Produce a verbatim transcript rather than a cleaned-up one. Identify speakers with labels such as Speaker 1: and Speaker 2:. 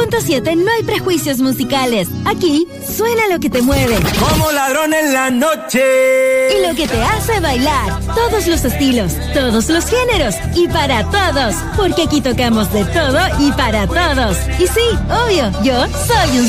Speaker 1: punto siete no hay prejuicios musicales. Aquí suena lo que te mueve.
Speaker 2: Como ladrón en la noche.
Speaker 1: Y lo que te hace bailar. Todos los estilos, todos los géneros y para todos. Porque aquí tocamos de todo y para todos. Y sí, obvio, yo soy un